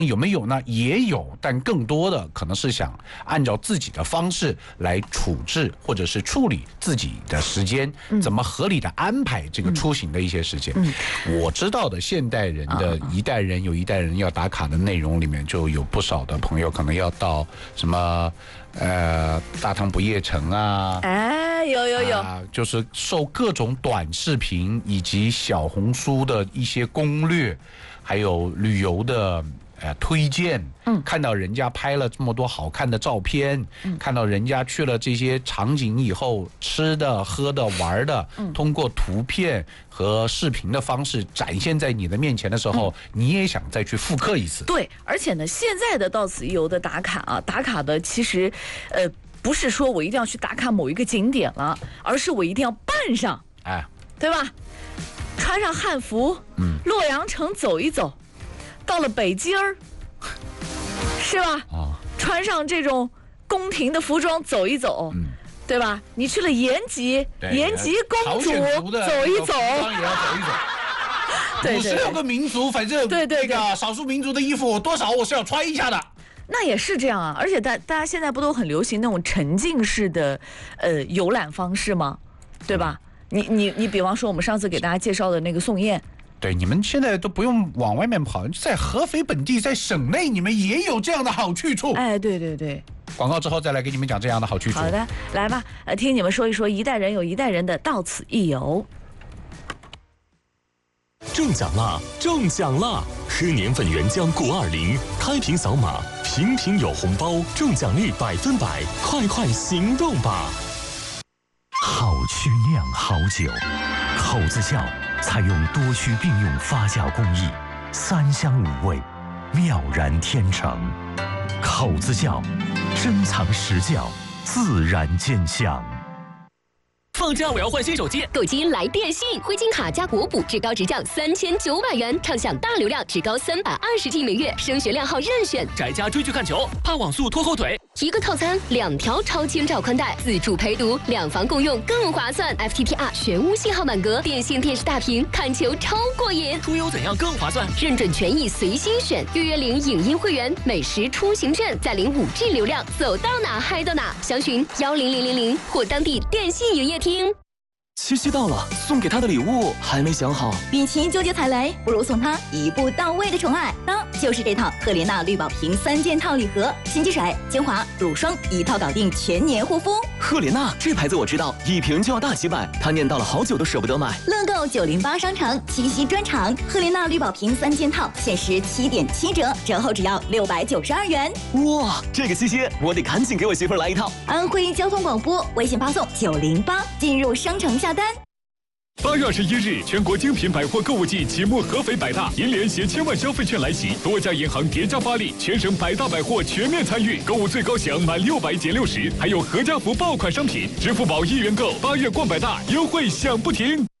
有没有呢？也有，但更多的可能是想按照自己的方式来处置或者是处理自己的时间，怎么合理的安排这个出行的一些时间。我知道的现代人的一代人有一代人要打卡的内容里面，就有不少的朋友可能要到什么大唐不夜城啊， 有， 就是受各种短视频以及小红书的一些攻略，还有旅游的推荐，看到人家拍了这么多好看的照片，看到人家去了这些场景以后，吃的、喝的、玩的，通过图片和视频的方式展现在你的面前的时候，你也想再去复刻一次。 对，而且呢，现在的到此一游的打卡啊，打卡的其实，不是说我一定要去打卡某一个景点了，而是我一定要扮上，对吧？穿上汉服，洛阳城走一走。到了北京儿，是吧？穿上这种宫廷的服装走一走，对吧？你去了延吉，延吉公主走一走， 也要走一走。56个民族，反正那个少数民族的衣服多少我是要穿一下的。 那也是这样啊，而且大家现在不都很流行那种沉浸式的游览方式吗？对吧？你比方说我们上次给大家介绍的那个宋燕。 对，你们现在都不用往外面跑，在合肥本地，在省内，你们也有这样的好去处。 对。 广告之后再来给你们讲这样的好去处。 好的，来吧，听你们说一说一代人有一代人的到此一游。 中奖啦！中奖啦！喝年份原浆过20，开瓶扫码，瓶瓶有红包，中奖率100%，快行动吧！ 好曲酿好酒，口子窖采用多区并用发酵工艺，3香5味，妙然天成。口子窖，珍藏实窖，自然见香。 放假我要换新手机， 购机来电信，灰金卡加国补，至高直降3900元，畅享大流量，至高320G 每月，升学亮号任选。 宅家追剧看球，怕网速拖后腿。 一个套餐2条超千兆宽带，自助陪读，2房共用更划算。FTTR 全屋信号满格，电信电视大屏，看球超过瘾。 出游怎样更划算？ 认准权益随心选，预约领影音会员，美食出行券，再领5G 流量，走到哪嗨到哪。详询10000或当地电信营业厅。 七夕到了，送给他的礼物还没想好。 与其纠结踩雷，不如送他一步到位的宠爱。当就是这套赫莲娜绿宝瓶3件套礼盒，洗肌水、精华、乳霜一套搞定全年护肤。 赫莲娜这牌子我知道，1瓶就要大几百，他念叨了好久都舍不得买。 乐购908商城七夕专场，赫莲娜绿宝瓶3件套限时7.7折，折后只要692元。 哇，这个七夕我得赶紧给我媳妇来一套。 安徽交通广播微信发送908，进入商城下单。 8月21日，全国精品百货购物季启幕，合肥百大银联携千万消费券来袭，多家银行叠加发力，全省百大百货全面参与，购物最高享满600减60，还有合家福爆款商品，支付宝1元购，8月逛百大优惠享不停。